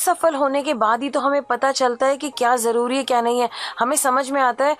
असफल होने के बाद ही तो हमें पता चलता है कि क्या जरूरी है क्या नहीं है। हमें समझ में आता है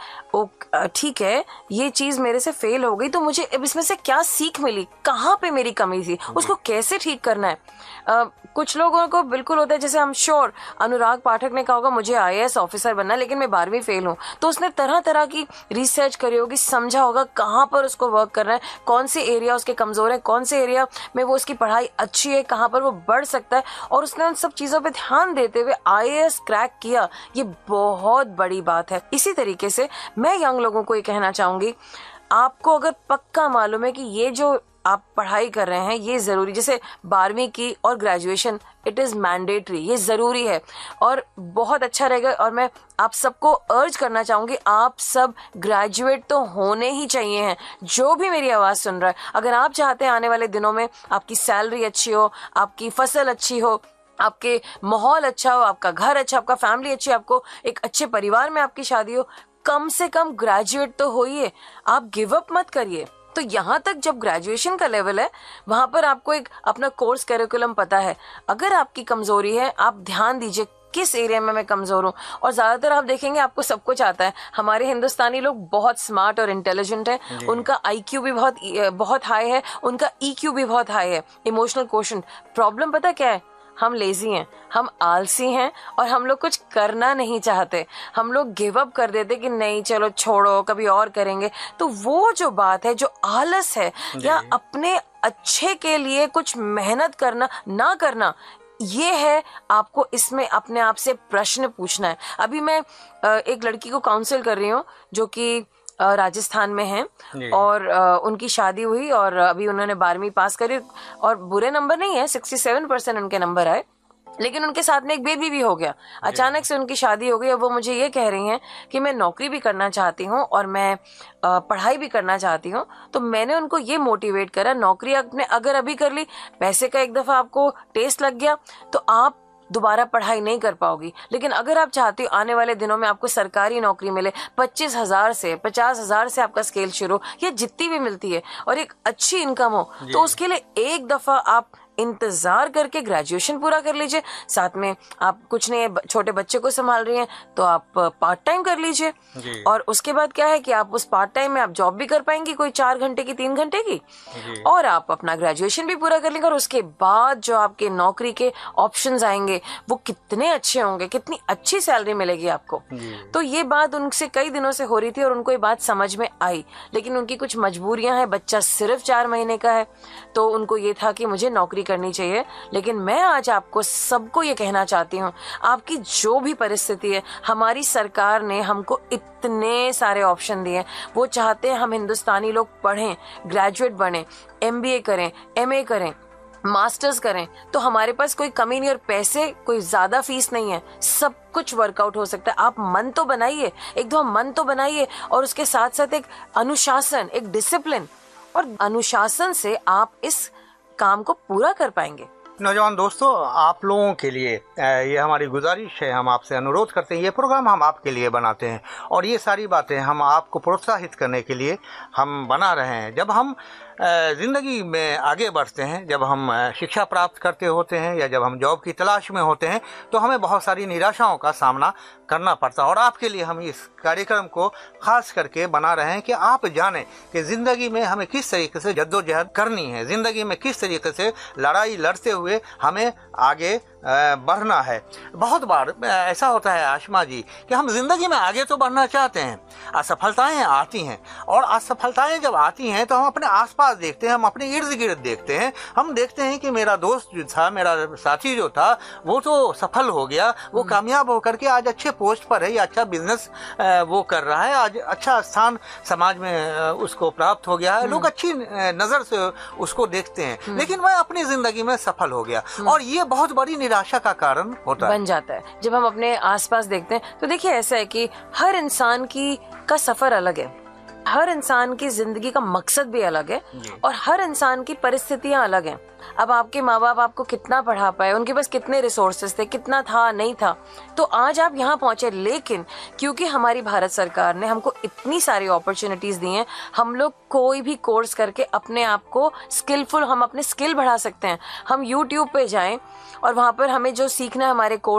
ठीक है ये चीज मेरे से फेल हो गई तो मुझे अब इसमें से क्या सीख मिली, कहाँ पे मेरी कमी थी, उसको कैसे ठीक करना है। कुछ लोगों को बिल्कुल होता है, जैसे हम श्योर अनुराग पाठक ने कहा होगा मुझे आईएएस ऑफिसर बनना है लेकिन मैं 12वीं फेल हूँ, तो उसने तरह तरह की रिसर्च करी होगी, समझा होगा कहाँ पर उसको वर्क करना है, कौन से एरिया उसके कमजोर है, कौन से एरिया में वो उसकी पढ़ाई अच्छी है, कहाँ पर वो बढ़ सकता है, और उसने उन सब चीजों पे ध्यान देते हुए आईएएस क्रैक किया। ये बहुत बड़ी बात है। इसी तरीके से मैं यंग लोगों को ये कहना चाहूंगी, आपको अगर पक्का मालूम है कि ये जो आप पढ़ाई कर रहे हैं ये जरूरी, जैसे 12वीं की और ग्रेजुएशन, इट इज मैंडेटरी, ये जरूरी है और बहुत अच्छा रहेगा। और मैं आप सबको अर्ज करना चाहूंगी, आप सब ग्रेजुएट तो होने ही चाहिए हैं। जो भी मेरी आवाज सुन रहा है, अगर आप चाहते हैं आने वाले दिनों में आपकी सैलरी अच्छी हो, आपकी फसल अच्छी हो, आपके माहौल अच्छा हो, आपका घर अच्छा, आपका फैमिली अच्छी, आपको एक अच्छे परिवार में आपकी शादी हो, कम से कम ग्रेजुएट तो होइए। आप गिव अप मत करिए। तो यहाँ तक जब ग्रेजुएशन का लेवल है वहां पर आपको एक अपना कोर्स करिकुलम पता है। अगर आपकी कमजोरी है आप ध्यान दीजिए किस एरिया में मैं कमजोर हूँ, और ज्यादातर आप देखेंगे आपको सब कुछ आता है। हमारे हिंदुस्तानी लोग बहुत स्मार्ट और इंटेलिजेंट हैं, उनका आईक्यू भी बहुत हाई है, उनका ईक्यू भी बहुत हाई है, इमोशनल क्वोशंट। प्रॉब्लम पता क्या है, हम लेजी हैं, हम आलसी हैं और हम लोग कुछ करना नहीं चाहते। हम लोग गिव अप कर देते कि नहीं चलो छोड़ो कभी और करेंगे। तो वो जो बात है, जो आलस है या अपने अच्छे के लिए कुछ मेहनत करना ना करना, ये है आपको इसमें अपने आप से प्रश्न पूछना है। अभी मैं एक लड़की को काउंसिल कर रही हूँ जो कि राजस्थान में है और उनकी शादी हुई और अभी उन्होंने 12वीं पास करी और बुरे नंबर नहीं है, 67% उनके नंबर आए, लेकिन उनके साथ में एक बेबी भी हो गया। अचानक से उनकी शादी हो गई और वो मुझे ये कह रही हैं कि मैं नौकरी भी करना चाहती हूँ और मैं पढ़ाई भी करना चाहती हूँ। तो मैंने उनको ये मोटिवेट करा, नौकरी आपने अगर अभी कर ली, पैसे का एक दफा आपको टेस्ट लग गया तो आप दोबारा पढ़ाई नहीं कर पाओगी। लेकिन अगर आप चाहती हो आने वाले दिनों में आपको सरकारी नौकरी मिले, 25,000 से 50,000 से आपका स्केल शुरू, या जितनी भी मिलती है, और एक अच्छी इनकम हो, तो उसके लिए एक दफा आप इंतजार करके ग्रेजुएशन पूरा कर लीजिए। साथ में आप कुछ नहीं, छोटे बच्चे को संभाल रही हैं तो आप पार्ट टाइम कर लीजिए, और उसके बाद क्या है कि आप उस पार्ट टाइम में आप जॉब भी कर पाएंगी, कोई 4 घंटे की 3 घंटे की, और आप अपना ग्रेजुएशन भी पूरा कर लेंगे। और उसके बाद जो आपके नौकरी के ऑप्शंस आएंगे वो कितने अच्छे होंगे, कितनी अच्छी सैलरी मिलेगी आपको। तो ये बात उनसे कई दिनों से हो रही थी और उनको ये बात समझ में आई, लेकिन उनकी कुछ मजबूरियां हैं, बच्चा सिर्फ 4 महीने का है, तो उनको ये था कि मुझे नौकरी करनी चाहिए। लेकिन मैं आज आपको सबको ये कहना चाहती हूँ, आपकी जो भी परिस्थिति है, हमारी सरकार ने हमको इतने सारे ऑप्शन दिए। वो चाहते हैं हम हिंदुस्तानी लोग पढ़ें, ग्रेजुएट बने, एमबीए करें, एमए करें, मास्टर्स करें, तो हमारे पास कोई कमी नहीं और पैसे कोई ज्यादा फीस नहीं है, सब कुछ वर्कआउट हो सकता है। आप मन तो बनाइए, एक दो मन तो बनाइए, और उसके साथ साथ एक अनुशासन, एक डिसिप्लिन, और अनुशासन से आप इस काम को पूरा कर पाएंगे। नौजवान दोस्तों, आप लोगों के लिए ये हमारी गुजारिश है, हम आपसे अनुरोध करते हैं, ये प्रोग्राम हम आपके लिए बनाते हैं और ये सारी बातें हम आपको प्रोत्साहित करने के लिए हम बना रहे हैं। जब हम ज़िंदगी में आगे बढ़ते हैं, जब हम शिक्षा प्राप्त करते होते हैं या जब हम जॉब की तलाश में होते हैं, तो हमें बहुत सारी निराशाओं का सामना करना पड़ता है। और आपके लिए हम इस कार्यक्रम को खास करके बना रहे हैं कि आप जानें कि ज़िंदगी में हमें किस तरीके से जद्दोजहद करनी है, ज़िंदगी में किस तरीके से लड़ाई लड़ते हुए हमें आगे बढ़ना है। बहुत बार ऐसा होता है आशमा जी कि हम जिंदगी में आगे तो बढ़ना चाहते हैं, असफलताएं आती हैं, और असफलताएं जब आती हैं तो हम अपने आसपास देखते हैं, हम अपने इर्द गिर्द देखते हैं, हम देखते हैं कि मेरा दोस्त जो था, मेरा साथी जो था, वो तो सफल हो गया, वो कामयाब होकर के आज अच्छे पोस्ट पर है या अच्छा बिजनेस वो कर रहा है, आज अच्छा स्थान समाज में उसको प्राप्त हो गया है, लोग अच्छी नजर से उसको देखते हैं, लेकिन वह अपनी जिंदगी में सफल हो गया। और ये बहुत बड़ी निराशा का कारण होता है, बन जाता है। जब हम अपने आसपास देखते हैं तो देखिए ऐसा है कि हर इंसान का सफर अलग है, हर इंसान की जिंदगी का मकसद भी अलग है, और हर इंसान की परिस्थितियां अलग हैं। अब आपके माँ बाप आपको कितना पढ़ा पाए, उनके पास कितने रिसोर्सेस थे, कितना था नहीं था, तो आज आप यहाँ पहुंचे। लेकिन क्योंकि हमारी भारत सरकार ने हमको इतनी सारी अपॉर्चुनिटीज दी हैं, हम लोग कोई भी कोर्स करके अपने आप को स्किलफुल, हम अपने स्किल बढ़ा सकते हैं। हम यूट्यूब पे जाएं और वहां पर हमें जो सीखना है, हमारे कोर्स